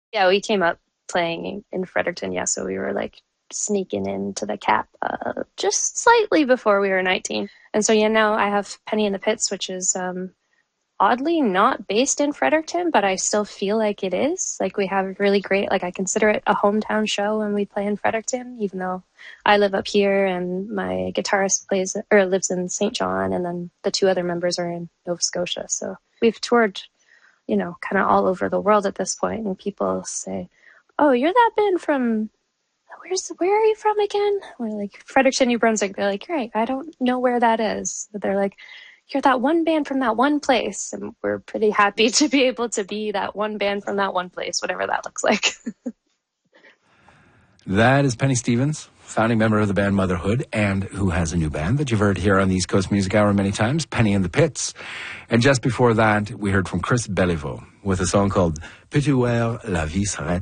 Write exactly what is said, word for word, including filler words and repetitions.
Yeah, we came up playing in Fredericton, yeah, so we were like sneaking into the cap uh, just slightly before we were nineteen. And so, yeah, now I have Penny in the Pits, which is um, oddly not based in Fredericton, but I still feel like it is. Like we have really great, like I consider it a hometown show when we play in Fredericton, even though I live up here and my guitarist plays or lives in Saint John, and then the two other members are in Nova Scotia. So we've toured, you know, kind of all over the world at this point, and people say, "Oh, you're that band from where's where are you from again?" We're like Fredericton, New Brunswick. They're like, "Great, I don't know where that is," but they're like, "You're that one band from that one place," and we're pretty happy to be able to be that one band from that one place, whatever that looks like. That is Penny Stevens, founding member of the band Motherhood, and who has a new band that you've heard here on the East Coast Music Hour many times, Penny in the Pits. And just before that, we heard from Chris Beliveau with a song called Peux-tu voir la vie s'arrête?